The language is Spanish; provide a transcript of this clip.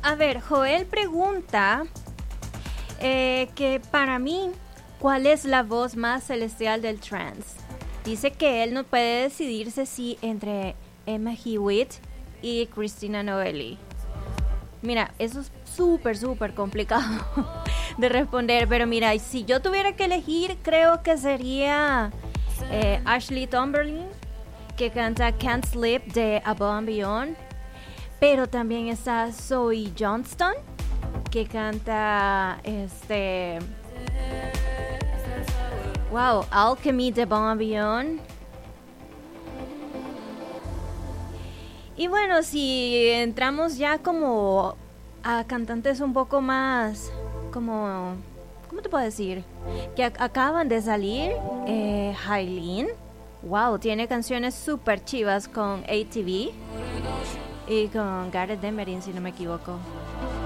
A ver, Joel pregunta que para mí, ¿cuál es la voz más celestial del trance? Dice que él no puede decidirse si entre Emma Hewitt y Christina Novelli. Mira, eso es súper complicado de responder, pero mira, si yo tuviera que elegir, creo que sería Ashley Tomberlin, que canta Can't Sleep de Above and Beyond, pero también está Zoe Johnston, que canta Alchemy de Above and Beyond. Y bueno, si entramos ya como a cantantes un poco más como, ¿cómo te puedo decir? Que acaban de salir, Hailin, tiene canciones súper chivas con ATV y con Gareth Emery, si no me equivoco.